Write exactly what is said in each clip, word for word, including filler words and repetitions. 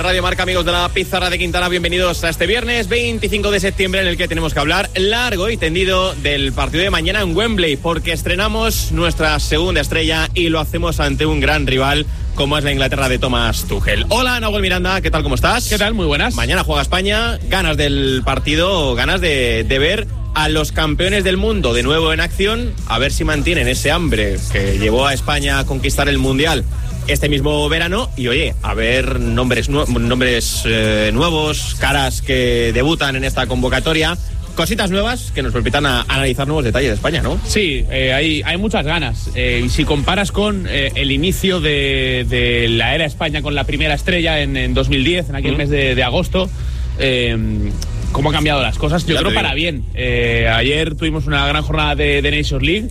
Radio Marca, amigos de la Pizarra de Quintana, bienvenidos a este viernes veinticinco de septiembre en el que tenemos que hablar largo y tendido del partido de mañana en Wembley, porque estrenamos nuestra segunda estrella y lo hacemos ante un gran rival como es la Inglaterra de Thomas Tuchel. Hola, Nahuel Miranda, ¿qué tal? ¿Cómo estás? ¿Qué tal? Muy buenas. Mañana juega España, ganas del partido, ganas de, de ver a los campeones del mundo de nuevo en acción, a ver si mantienen ese hambre que llevó a España a conquistar el Mundial este mismo verano. Y oye, a ver nombres, nu- nombres eh, nuevos, caras que debutan en esta convocatoria, cositas nuevas que nos permitan a analizar nuevos detalles de España, ¿no? Sí, eh, hay, hay muchas ganas. Eh, y si comparas con eh, el inicio de, de la era España con la primera estrella en, en dos mil diez, en aquel mm. mes de, de agosto, eh, cómo han cambiado las cosas, yo ya creo para bien. Eh, ayer tuvimos una gran jornada de, de Nations League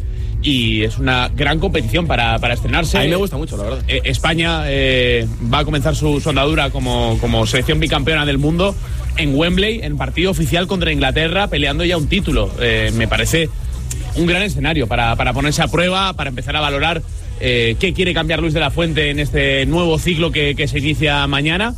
y es una gran competición para, para estrenarse. A mí me gusta mucho, la verdad. Eh, España eh, va a comenzar su, su andadura como, como selección bicampeona del mundo en Wembley, en partido oficial contra Inglaterra, peleando ya un título. Eh, me parece un gran escenario para, para ponerse a prueba, para empezar a valorar eh, qué quiere cambiar Luis de la Fuente en este nuevo ciclo que, que se inicia mañana.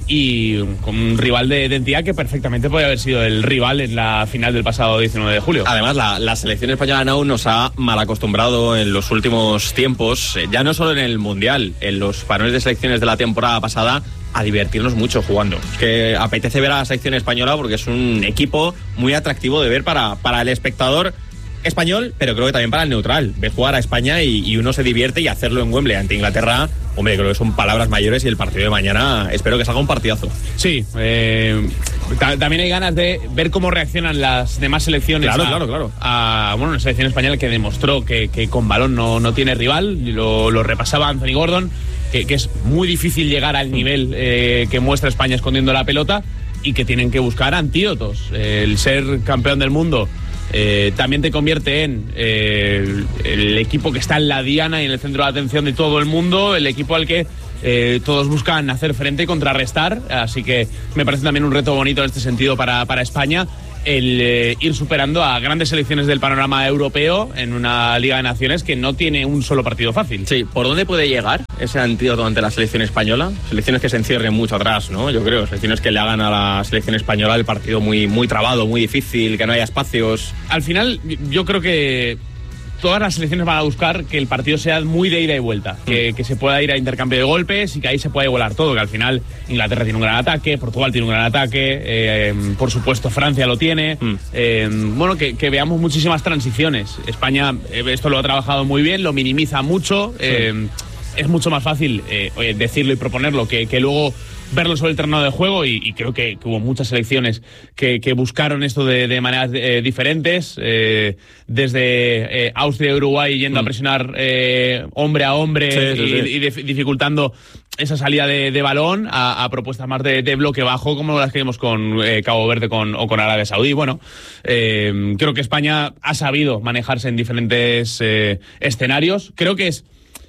Y con un rival de identidad que perfectamente podría haber sido el rival en la final del pasado diecinueve de julio. Además, la, la selección española aún nos ha mal acostumbrado en los últimos tiempos, eh, ya no solo en el Mundial, en los parones de selecciones de la temporada pasada, a divertirnos mucho jugando. Es que apetece ver a la selección española porque es un equipo muy atractivo de ver para, para el espectador español, pero creo que también para el neutral. Ves jugar a España y, y uno se divierte, y hacerlo en Wembley ante Inglaterra, hombre, creo que son palabras mayores, y el partido de mañana espero que salga un partidazo. Sí, eh, ta- también hay ganas de ver cómo reaccionan las demás selecciones. Claro, a, claro, claro. A, bueno, una selección española que demostró que, que con balón no, no tiene rival, lo, lo repasaba Anthony Gordon, que, que es muy difícil llegar al nivel eh, que muestra España escondiendo la pelota, y que tienen que buscar antídotos. Eh, el ser campeón del mundo Eh, también te convierte en eh, el, el equipo que está en la diana y en el centro de atención de todo el mundo, el equipo al que eh, todos buscan hacer frente y contrarrestar, así que me parece también un reto bonito en este sentido para, para España, el eh, ir superando a grandes selecciones del panorama europeo en una Liga de Naciones que no tiene un solo partido fácil. Sí, ¿por dónde puede llegar ese antídoto ante la selección española? Selecciones que se encierren mucho atrás, ¿no? Yo creo, selecciones que le hagan a la selección española el partido muy, muy trabado, muy difícil, que no haya espacios. Al final, yo creo que todas las selecciones van a buscar que el partido sea muy de ida y vuelta, que, que se pueda ir a intercambio de golpes y que ahí se pueda igualar todo, que al final Inglaterra tiene un gran ataque, Portugal tiene un gran ataque, eh, por supuesto Francia lo tiene, mm. eh, bueno, que, que veamos muchísimas transiciones. España eh, esto lo ha trabajado muy bien, lo minimiza mucho, eh, sí. Es mucho más fácil eh, decirlo y proponerlo que, que luego verlo sobre el terreno de juego, y, y creo que, que hubo muchas selecciones que, que buscaron esto de, de maneras eh, diferentes, eh, desde eh, Austria y Uruguay yendo mm. a presionar eh, hombre a hombre, sí, sí, y, sí. y dif- dificultando esa salida de, de balón a, a propuestas más de, de bloque bajo, como las que vimos con eh, Cabo Verde con, o con Arabia Saudí. Bueno, eh, creo que España ha sabido manejarse en diferentes eh, escenarios. Creo que es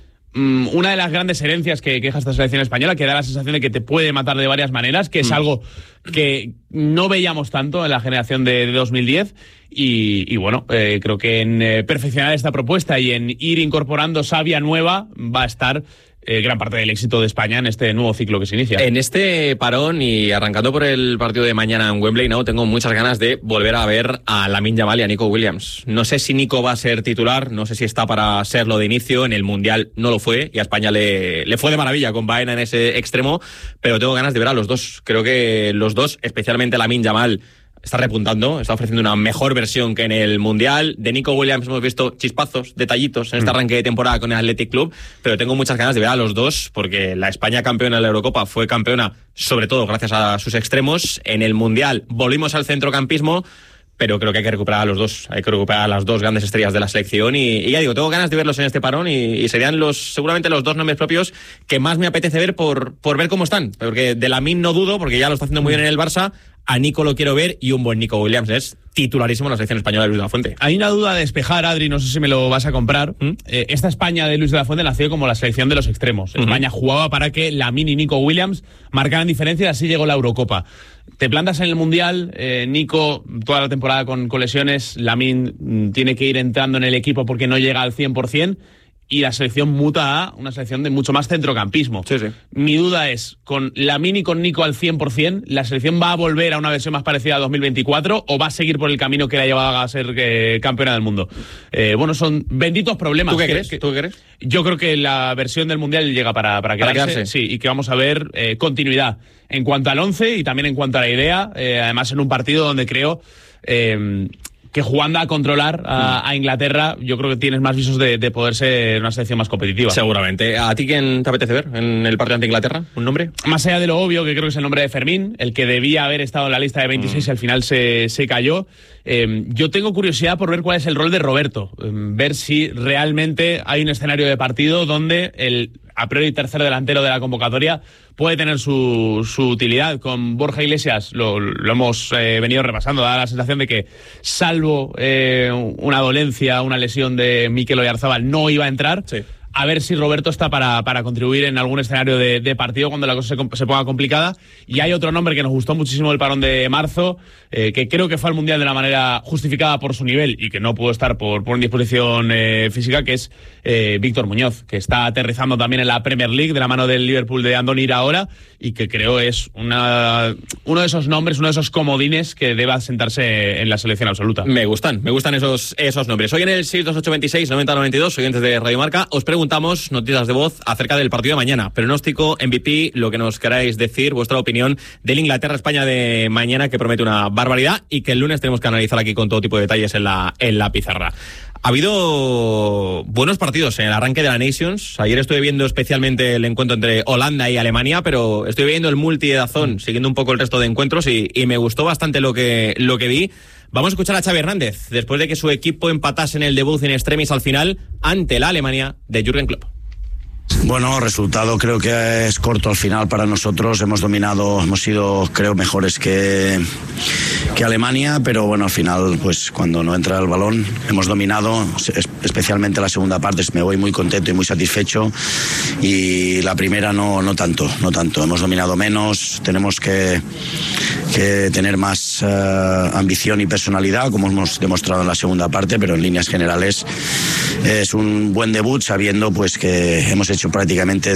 una de las grandes herencias que deja esta selección española, que da la sensación de que te puede matar de varias maneras, que es mm. algo que no veíamos tanto en la generación de, de dos mil diez, y, y bueno, eh, creo que en eh, perfeccionar esta propuesta y en ir incorporando savia nueva va a estar Eh, gran parte del éxito de España en este nuevo ciclo que se inicia. En este parón, y arrancando por el partido de mañana en Wembley, no, tengo muchas ganas de volver a ver a Lamine Yamal y a Nico Williams. No sé si Nico va a ser titular, no sé si está para serlo de inicio. En el Mundial no lo fue y a España le, le fue de maravilla con Baena en ese extremo, pero tengo ganas de ver a los dos. Creo que los dos, especialmente Lamine Yamal, está repuntando, está ofreciendo una mejor versión que en el Mundial. De Nico Williams hemos visto chispazos, detallitos en este arranque de temporada con el Athletic Club, pero tengo muchas ganas de ver a los dos, porque la España campeona de la Eurocopa fue campeona sobre todo gracias a sus extremos. En el Mundial volvimos al centrocampismo, pero creo que hay que recuperar a los dos, hay que recuperar a las dos grandes estrellas de la selección, y, y ya digo, tengo ganas de verlos en este parón, y, y serían los seguramente los dos nombres propios que más me apetece ver por, por ver cómo están, porque de Lamine no dudo, porque ya lo está haciendo muy bien en el Barça. A Nico lo quiero ver, y un buen Nico Williams es titularísimo en la selección española de Luis de la Fuente. Hay una duda de despejar, Adri, no sé si me lo vas a comprar. ¿Mm? Eh, esta España de Luis de la Fuente nació como la selección de los extremos. Uh-huh. España jugaba para que Lamine y Nico Williams marcaran diferencia, y así llegó la Eurocopa. Te plantas en el Mundial, eh, Nico toda la temporada con, con lesiones, Lamine mm, tiene que ir entrando en el equipo porque no llega al cien por ciento, y la selección muta a una selección de mucho más centrocampismo. Sí, sí. Mi duda es, con Lamine y con Nico al cien por ciento, ¿la selección va a volver a una versión más parecida a dos mil veinticuatro o va a seguir por el camino que la ha llevado a ser eh, campeona del mundo? Eh, bueno, son benditos problemas. ¿Tú qué que, crees? Que, ¿Tú qué crees? Yo creo que la versión del Mundial llega para, para, quedarse, para quedarse. Sí, y que vamos a ver eh, continuidad en cuanto al once y también en cuanto a la idea, eh, además en un partido donde creo... Eh, que jugando a controlar a, a Inglaterra, yo creo que tienes más visos de, de poder ser una selección más competitiva. Seguramente. ¿A ti quién te apetece ver en el partido ante Inglaterra? ¿Un nombre? Más allá de lo obvio, que creo que es el nombre de Fermín, el que debía haber estado en la lista de veintiséis mm. y al final se, se cayó. Eh, yo tengo curiosidad por ver cuál es el rol de Roberto, eh, ver si realmente hay un escenario de partido donde el a priori tercer delantero de la convocatoria puede tener su, su utilidad. Con Borja Iglesias lo, lo hemos eh, venido repasando, da la sensación de que salvo eh, una dolencia, una lesión de Mikel Oyarzabal, no iba a entrar. Sí. A ver si Roberto está para, para contribuir en algún escenario de, de partido cuando la cosa se, se ponga complicada. Y hay otro nombre que nos gustó muchísimo el parón de marzo, eh, que creo que fue al Mundial de una manera justificada por su nivel y que no pudo estar por, por indisposición eh, física, que es eh, Víctor Muñoz, que está aterrizando también en la Premier League de la mano del Liverpool de Andoni Iraola y que creo es una, uno de esos nombres, uno de esos comodines que deba sentarse en la selección absoluta. Me gustan, me gustan esos, esos nombres. Hoy en el seis dos ocho veintiséis noventa noventa y dos, oyentes de Radio Marca, os preguntamos noticias de voz acerca del partido de mañana. Pronóstico, M V P, lo que nos queráis decir, vuestra opinión del Inglaterra-España de mañana, que promete una barbaridad y que el lunes tenemos que analizar aquí con todo tipo de detalles en la, en la pizarra. Ha habido buenos partidos en el arranque de la Nations. Ayer estuve viendo especialmente el encuentro entre Holanda y Alemania, pero estoy viendo el multi de Dazón, siguiendo un poco el resto de encuentros y, y me gustó bastante lo que, lo que vi. Vamos a escuchar a Xavi Hernández, después de que su equipo empatase en el debut in extremis al final ante la Alemania de Jürgen Klopp. Bueno, resultado creo que es corto al final para nosotros. Hemos dominado, hemos sido creo mejores que, que Alemania, pero bueno, al final pues cuando no entra el balón hemos dominado, especialmente la segunda parte. Me voy muy contento y muy satisfecho y la primera no, no tanto, no tanto. Hemos dominado menos, tenemos que, que tener más uh, ambición y personalidad como hemos demostrado en la segunda parte, pero en líneas generales es un buen debut sabiendo pues que hemos hecho prácticamente